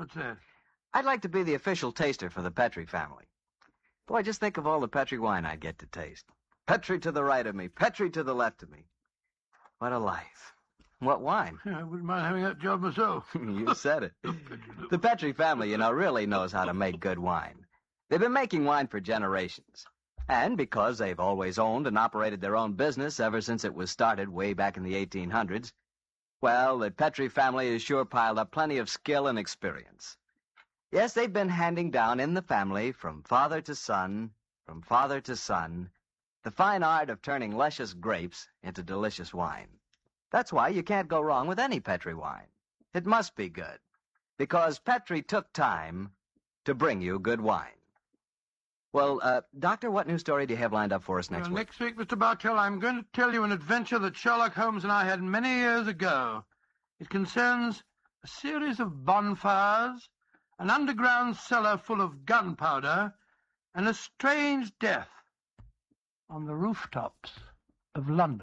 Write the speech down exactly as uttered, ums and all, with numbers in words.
What's that? I'd like to be the official taster for the Petrie family. Boy, just think of all the Petrie wine I'd get to taste. Petrie to the right of me, Petrie to the left of me. What a life. What wine? Yeah, I wouldn't mind having that job myself. You said it. The Petrie family, you know, really knows how to make good wine. They've been making wine for generations. And because they've always owned and operated their own business ever since it was started way back in the eighteen hundreds, well, the Petrie family has sure piled up plenty of skill and experience. Yes, they've been handing down in the family, from father to son, from father to son, the fine art of turning luscious grapes into delicious wine. That's why you can't go wrong with any Petrie wine. It must be good, because Petrie took time to bring you good wine. Well, uh, Doctor, what new story do you have lined up for us next well, week? Next week, Mister Bartell, I'm going to tell you an adventure that Sherlock Holmes and I had many years ago. It concerns a series of bonfires, an underground cellar full of gunpowder, and a strange death on the rooftops of London.